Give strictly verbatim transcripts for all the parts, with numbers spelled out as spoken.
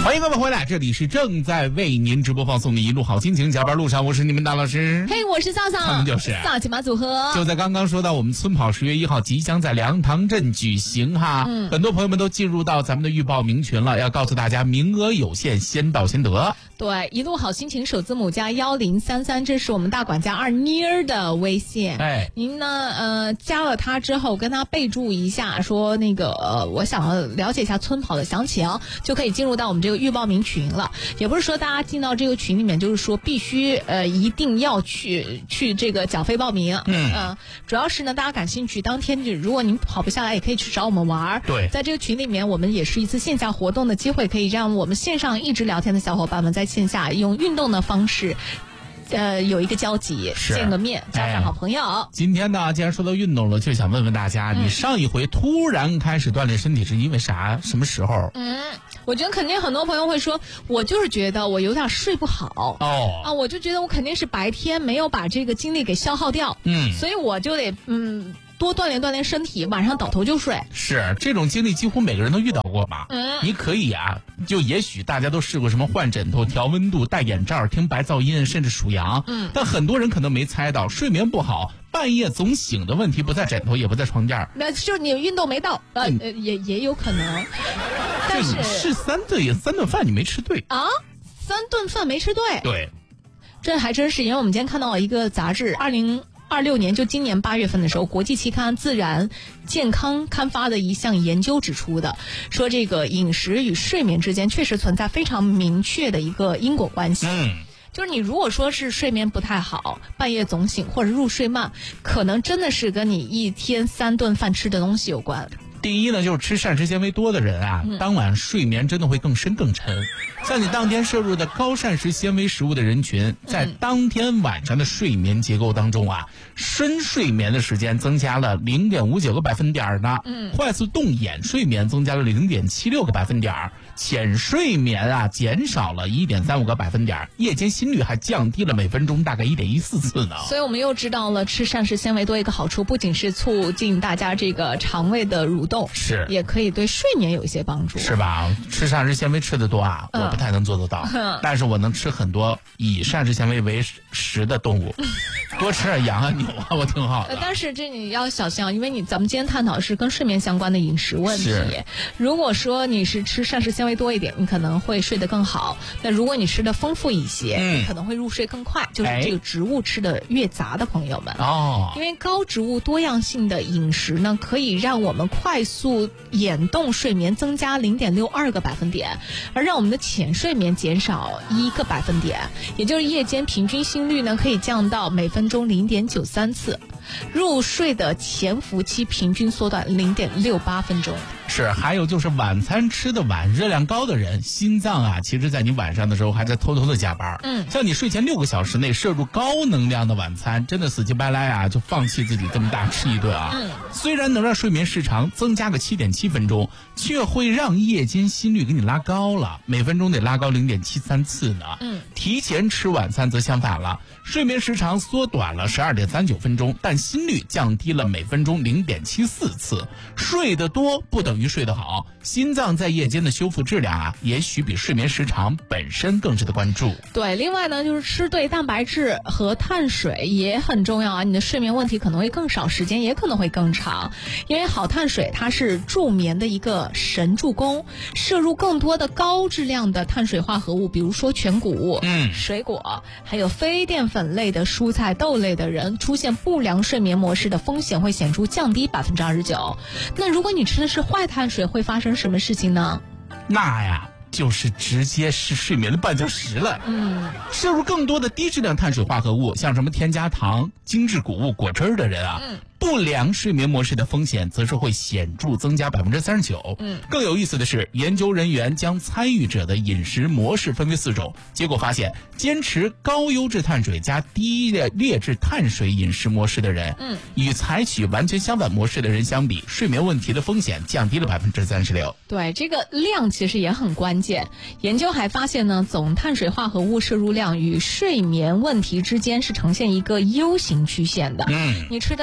欢迎各位回来，这里是正在为您直播放送的一路好心情，加班路上，我是你们大老师。 嘿，我是笑笑， 他们就是萨琪玛组合。 就在刚刚说到，我们村跑十月一号即将在梁塘镇举行哈，嗯，很多朋友们都进入到咱们的预报名群了，要告诉大家名额有限，先到先得。 对，一路好心情首字母加幺零三三，这是我们大管家二妮儿的微信。 哎， 您呢，呃，加了他之后，跟他备注一下，说那个，呃，我想要了解一下村跑的详情，就可以进入到我们这个预报名群了。也不是说大家进到这个群里面，就是说必须呃一定要去去这个缴费报名。 嗯、 呃，主要是呢，大家感兴趣，当天就如果您跑不下来，也可以去找我们玩。 对， 在这个群里面，我们也是一次线下活动的机会，可以让我们线上一直聊天的小伙伴们在线下用运动的方式。呃，有一个交集，见个面，交上好朋友、哎。 今天呢，既然说到运动了，就想问问大家，嗯、你上一回突然开始锻炼身体是因为啥？什么时候？ 嗯，我觉得肯定很多朋友会说，我就是觉得我有点睡不好。 哦。 啊，我就觉得我肯定是白天没有把这个精力给消耗掉。 嗯。 所以我就得嗯。多锻炼锻炼身体，晚上倒头就睡。 是这种经历几乎每个人都遇到过吧？ 嗯， 你可以啊，就也许大家都试过什么换枕头、调温度、戴眼罩、听白噪音，甚至数羊。 嗯， 但很多人可能没猜到，睡眠不好、半夜总醒的问题不在枕头，也不在床垫。 那就是你运动没到，呃，呃也也有可能。但是是三顿三顿饭你没吃对啊？三顿饭没吃对？ 对， 这还真是，因为我们今天看到了一个杂志，二零。二六年就今年八月份的时候，国际期刊《自然健康》刊发的一项研究指出的，说这个饮食与睡眠之间确实存在非常明确的一个因果关系。 嗯， 就是你如果说是睡眠不太好，半夜总醒或者入睡慢，可能真的是跟你一天三顿饭吃的东西有关。 第一呢，就是吃膳食纤维多的人啊， 嗯、 当晚睡眠真的会更深更沉。像你当天摄入的高膳食纤维食物的人群，在当天晚上的睡眠结构当中啊，深睡眠的时间增加了零点五九个百分点呢， 嗯， 快速动眼睡眠增加了零点七六个百分点，浅睡眠啊减少了一点三五个百分点，夜间心率还降低了每分钟大概一点一四次呢。 所以我们又知道了吃膳食纤维多一个好处，不仅是促进大家这个肠胃的蠕动， 是也可以对睡眠有一些帮助， 是吧？吃膳食纤维吃的多啊，嗯、我不太能做得到，嗯、但是我能吃很多以膳食纤维为食的动物，多吃点羊啊牛啊，我挺好的。 但是这你要小心啊，因为你咱们今天探讨的是跟睡眠相关的饮食问题。如果说你是吃膳食纤维多一点，你可能会睡得更好；那如果你吃的丰富一些，嗯、你可能会入睡更快。就是这个植物吃的越杂的朋友们哦， 因为高植物多样性的饮食呢，可以让我们快速眼动睡眠增加零点六二个百分点，而让我们的浅睡眠减少一个百分点，也就是夜间平均心率呢可以降到每分钟零点九三次，入睡的潜伏期平均缩短零点六八分钟。 是，还有就是晚餐吃的晚、热量高的人，心脏啊，其实在你晚上的时候还在偷偷的加班。 嗯， 像你睡前六个小时内摄入高能量的晚餐，真的死乞白赖啊，就放弃自己这么大吃一顿啊。 嗯， 虽然能让睡眠时长增加个七点七分钟，却会让夜间心率给你拉高了，每分钟得拉高零点七三次呢。 嗯， 提前吃晚餐则相反了，睡眠时长缩短了十二点三九分钟，但心率降低了每分钟零点七四次。睡得多不等于睡得好，心脏在夜间的修复质量啊，也许比睡眠时长本身更值得关注。 对，另外呢，就是吃对蛋白质和碳水也很重要啊，你的睡眠问题可能会更少，时间也可能会更长。因为好碳水它是助眠的一个神助攻，摄入更多的高质量的碳水化合物，比如说全谷物、 嗯、 水果，还有非淀粉类的蔬菜豆类的人，出现不良睡眠模式的风险会显著降低百分之二十九。那如果你吃的是坏碳水，会发生什么事情呢？ 那呀，就是直接是睡眠的绊脚石了。 嗯， 摄入更多的低质量碳水化合物，像什么添加糖、精致谷物、果汁的人啊， 嗯， 不良睡眠模式的风险则是会显著增加百分之三十九。 嗯， 更有意思的是，研究人员将参与者的饮食模式分为四种，结果发现，坚持高优质碳水加低劣质碳水饮食模式的人， 嗯， 与采取完全相反模式的人相比，睡眠问题的风险降低了百分之三十六。 对，这个量其实也很关键。研究还发现呢，总碳水化合物摄入量与睡眠问题之间是呈现一个 U 型曲线的。 嗯， 你吃的太少。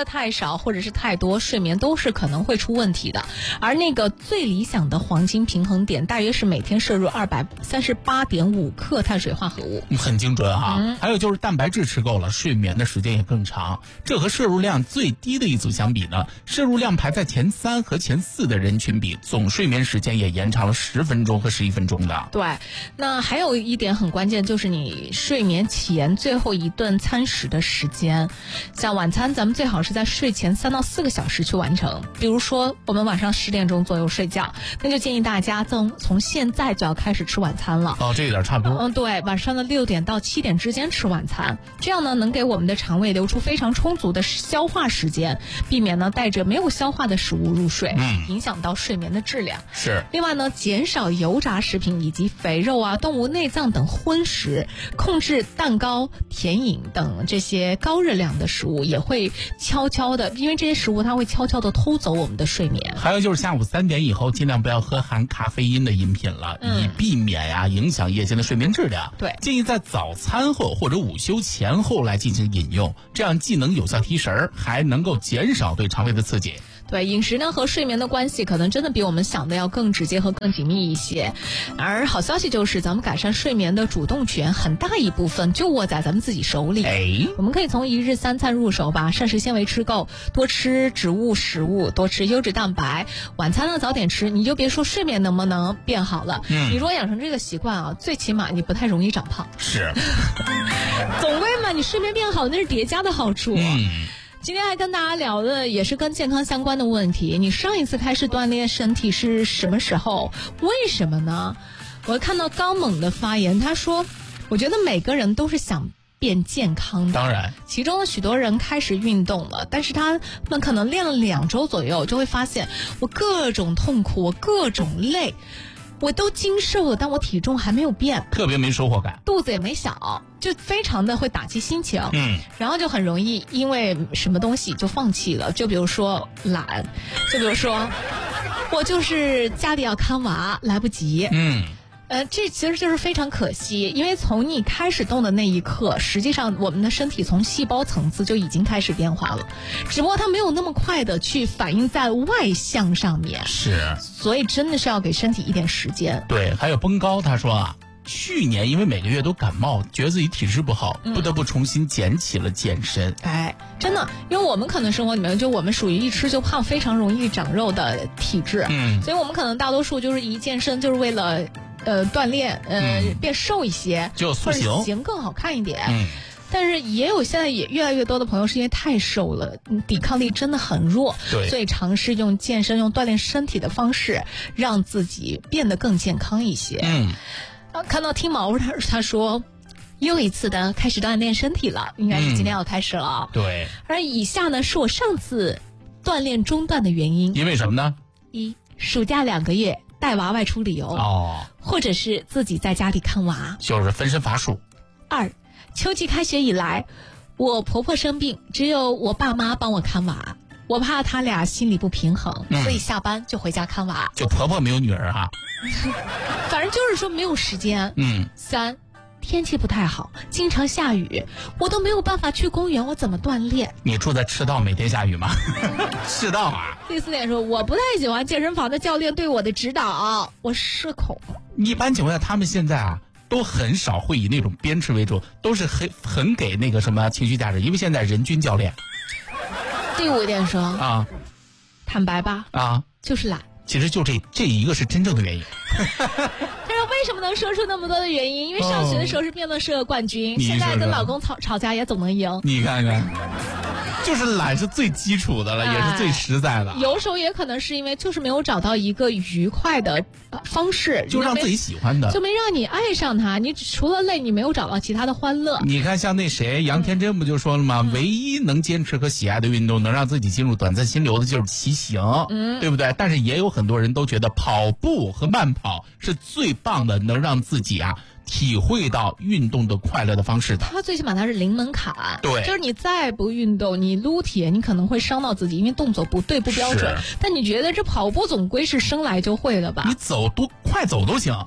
少或者是太多，睡眠都是可能会出问题的。而那个最理想的黄金平衡点大约是每天摄入二百三十八点五克碳水化合物， 很精准哈、 嗯。 还有就是蛋白质吃够了，睡眠的时间也更长。这和摄入量最低的一组相比呢，摄入量排在前三和前四的人群比，总睡眠时间也延长了十分钟和十一分钟的。 对，那还有一点很关键，就是你睡眠前最后一顿餐食的时间，像晚餐咱们最好是在睡前三到四个小时去完成。比如说我们晚上十点钟左右睡觉，那就建议大家从从现在就要开始吃晚餐了。 哦，这一点差不多。 嗯，对，晚上的六点到七点之间吃晚餐，这样呢能给我们的肠胃留出非常充足的消化时间，避免呢带着没有消化的食物入睡， 嗯， 影响到睡眠的质量。 是。 另外呢，减少油炸食品以及肥肉啊、动物内脏等荤食，控制蛋糕、甜饮等这些高热量的食物，也会悄悄的，因为这些食物它会悄悄的偷走我们的睡眠。 还有就是下午三点以后，尽量不要喝含咖啡因的饮品了，嗯、以避免呀、啊、影响夜间的睡眠质量。 对， 建议在早餐后或者午休前后来进行饮用，这样既能有效提神，还能够减少对肠胃的刺激。 对，饮食呢和睡眠的关系可能真的比我们想的要更直接和更紧密一些。而好消息就是，咱们改善睡眠的主动权很大一部分就握在咱们自己手里。 哎， 我们可以从一日三餐入手吧，膳食纤维吃够，多吃植物食物，多吃优质蛋白。晚餐呢早点吃，你就别说睡眠能不能变好了。嗯，你如果养成这个习惯啊，最起码你不太容易长胖。 是， 总归嘛，你睡眠变好那是叠加的好处。 嗯。 今天还跟大家聊的也是跟健康相关的问题。你上一次开始锻炼身体是什么时候？为什么呢？我看到高猛的发言，他说我觉得每个人都是想变健康的， 当然其中的许多人开始运动了，但是他们可能练了两周左右就会发现我各种痛苦，我各种累，我都精瘦了，但我体重还没有变， 特别没收获感， 肚子也没小，就非常的会打击心情。 嗯， 然后就很容易因为什么东西就放弃了，就比如说懒，就比如说我就是家里要看娃来不及。 嗯。 呃，这其实就是非常可惜，因为从你开始动的那一刻，实际上我们的身体从细胞层次就已经开始变化了，只不过它没有那么快的去反映在外向上面。 是， 所以真的是要给身体一点时间。 对，还有崩高，他说啊，去年因为每个月都感冒，觉得自己体质不好，嗯、不得不重新捡起了健身。 哎，真的，因为我们可能生活里面就我们属于一吃就胖、非常容易长肉的体质，嗯，所以我们可能大多数就是一健身就是为了。呃，锻炼，呃、嗯，变瘦一些， 就塑形， 或者形更好看一点。 嗯， 但是也有现在也越来越多的朋友是因为太瘦了，抵抗力真的很弱， 对， 所以尝试用健身、用锻炼身体的方式，让自己变得更健康一些。 嗯， 啊，看到听毛他他说。又一次的开始锻炼身体了，应该是今天要开始了。 嗯、对。 而以下呢，是我上次锻炼中断的原因。 因为什么呢？ 一，暑假两个月。带娃外出旅游哦， 或者是自己在家里看娃， 就是分身乏术。 二，秋季开学以来，我婆婆生病，只有我爸妈帮我看娃，我怕他俩心里不平衡，嗯、所以下班就回家看娃。 就婆婆没有女儿哈、啊， 反正就是说没有时间。 嗯。 三，天气不太好，经常下雨，我都没有办法去公园，我怎么锻炼？ 你住在赤道，每天下雨吗？赤道啊。 第四点说，我不太喜欢健身房的教练对我的指导，我社恐。 一般情况下，他们现在啊都很少会以那种鞭笞为主，都是很很给那个什么情绪价值，因为现在人均教练。 第五点说啊， 坦白吧啊， 就是懒。 其实就这这一个是真正的原因。 但是为什么能说出那么多的原因？因为上学的时候是辩论社冠军， 哦、 现在跟老公吵吵架也总能赢。 你看看。就是懒是最基础的了，哎、也是最实在的。 有时候也可能是因为就是没有找到一个愉快的方式， 就让自己喜欢的， 就没让你爱上它。你除了累，你没有找到其他的欢乐。 你看，像那谁杨天真不就说了吗？嗯、唯一能坚持和喜爱的运动，能让自己进入短暂心流的就是骑行，嗯，对不对？但是也有很多人都觉得跑步和慢跑是最棒的，能让自己啊。体会到运动的快乐的方式的， 它最起码它是零门槛， 对， 就是你再不运动，你撸铁你可能会伤到自己，因为动作不对不标准。但你觉得这跑步总归是生来就会的吧？ 你走多快走都行。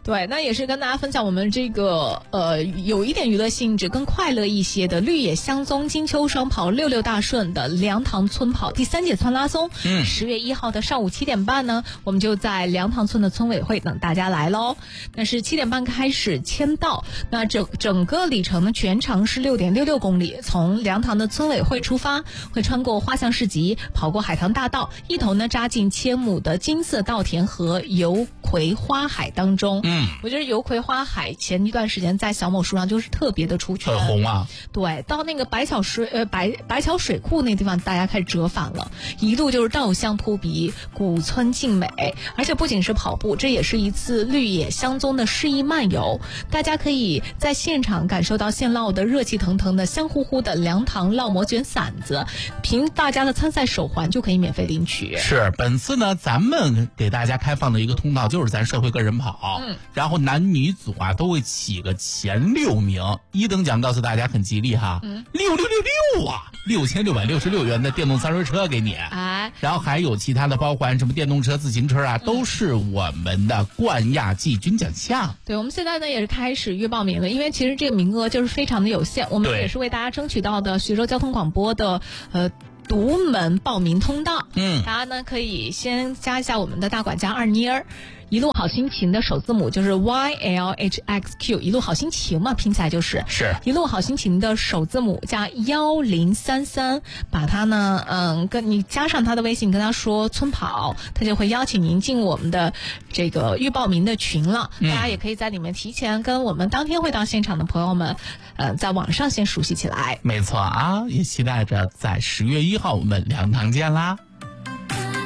对，那也是跟大家分享我们这个呃有一点娱乐性质、更快乐一些的绿野香踪金秋双跑六六大顺的粮塘村跑第三届村拉松。 嗯， 十月一号的上午七点半呢，我们就在粮塘村的村委会等大家来喽。那是七点半开始签到，那整整个里程呢全长是六点六六公里，从粮塘的村委会出发，会穿过花巷市集，跑过海棠大道，一头呢扎进千亩的金色稻田和油葵花海当中。 嗯， 我觉得油葵花海前一段时间在小某书上就是特别的出圈， 很红啊。 对，到那个白桥水呃白白桥水库那地方，大家开始折返了，一路就是稻香扑鼻，古村静美，而且不仅是跑步，这也是一次绿野香踪的诗意漫游。大家可以在现场感受到现烙的热气腾腾的香乎乎的粮塘烙馍卷馓子，凭大家的参赛手环就可以免费领取。 是，本次呢咱们给大家开放的一个通道就是咱社会个人跑， 嗯， 然后男女组啊都会起个前六名，一等奖告诉大家很吉利哈， 嗯， 六六六六啊，六千六百六十六元的电动三轮车给你， 哎， 然后还有其他的包含什么电动车、自行车啊， 嗯、 都是我们的冠亚季军奖项。 对，我们现在呢也是开始预报名了，因为其实这个名额就是非常的有限，我们也是为大家争取到的徐州交通广播的呃独门报名通道。 嗯， 大家呢可以先加一下我们的大管家二妮儿。一路好心情的首字母就是 Y L H X Q， 一路好心情嘛，拼起来就是是一路好心情的首字母加幺零三三，把它呢，嗯，跟你加上他的微信，跟他说村跑，他就会邀请您进我们的这个预报名的群了。 嗯、 大家也可以在里面提前跟我们当天会到现场的朋友们，呃，在网上先熟悉起来。 没错啊，也期待着在十月一号我们粮塘见啦。